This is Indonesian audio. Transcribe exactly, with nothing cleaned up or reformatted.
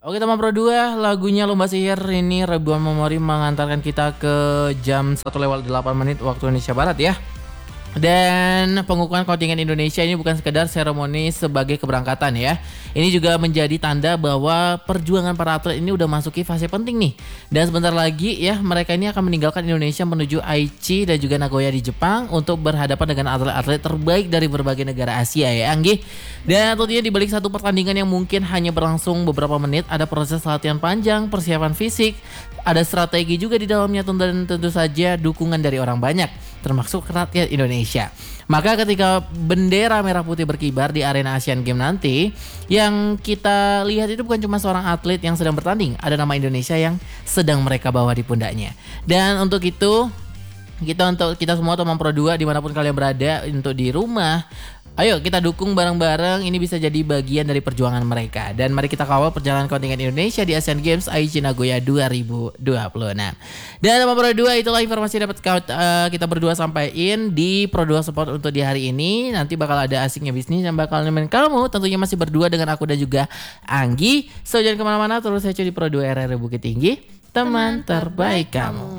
Oke teman Pro dua, lagunya Lomba Sihir ini ribuan memori mengantarkan kita ke jam satu lewat delapan menit waktu Indonesia Barat ya. Dan pengukuhan kontingen Indonesia ini bukan sekedar seremoni sebagai keberangkatan ya. Ini juga menjadi tanda bahwa perjuangan para atlet ini udah masuki fase penting nih. Dan sebentar lagi ya mereka ini akan meninggalkan Indonesia menuju Aichi dan juga Nagoya di Jepang untuk berhadapan dengan atlet-atlet terbaik dari berbagai negara Asia ya Anggi. Dan tentunya di balik satu pertandingan yang mungkin hanya berlangsung beberapa menit, ada proses latihan panjang, persiapan fisik, ada strategi juga di dalamnya dan tentu saja dukungan dari orang banyak, termasuk rakyat Indonesia. Maka ketika bendera merah putih berkibar di arena Asian Games nanti, yang kita lihat itu bukan cuma seorang atlet yang sedang bertanding, ada nama Indonesia yang sedang mereka bawa di pundaknya. Dan untuk itu, kita untuk kita semua teman Pro dua dimanapun kalian berada, untuk di rumah, ayo kita dukung bareng-bareng, ini bisa jadi bagian dari perjuangan mereka. Dan mari kita kawal perjalanan kontingen Indonesia di Asian Games Aichi Nagoya dua ribu dua puluh enam. Dan teman Pro dua, itulah informasi dapat uh, kita berdua sampaikan di Pro dua Sport untuk di hari ini. Nanti bakal ada Asiknya Bisnis yang bakal nemenin kamu, tentunya masih berdua dengan aku dan juga Anggi. So jangan kemana-mana, terus saya di Pro dua R R Bukit Tinggi, teman terbaik kamu.